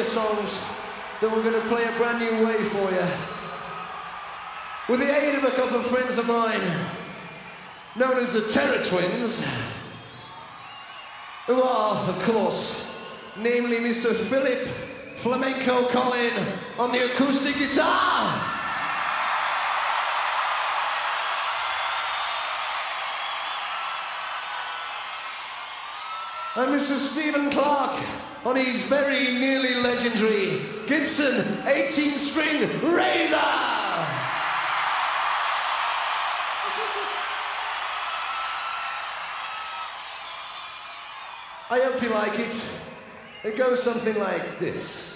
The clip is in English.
familiar songs that we're going to play a brand new way for you. With the aid of a couple of friends of mine, known as the Terror Twins, who are, of course, namely Mr. Philip Flamenco Collin on the acoustic guitar. And Mr. Stephen Clark on his very nearly legendary Gibson 18-string Razor. I hope you like it. It goes something like this.